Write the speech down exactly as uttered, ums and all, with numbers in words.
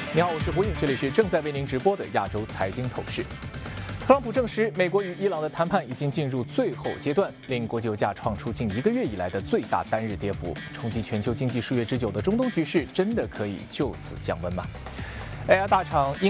你好，我是胡颖，这里是正在为您直播的亚洲财经透视。特朗普证实，美国与伊朗的谈判已经进入最后阶段，令国际油价创出近一个月以来的最大单日跌幅，冲击全球经济数月之久的中东局势，真的可以就此降温吗 ？A I 大厂英。